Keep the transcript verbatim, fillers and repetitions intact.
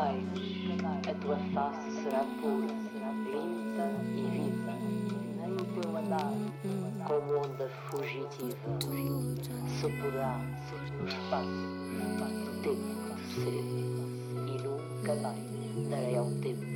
mais a tua face será pura, limpa e viva, nem o teu andar, como onda fugitiva, se poderá no espaço do tempo ser, e nunca mais darei ao tempo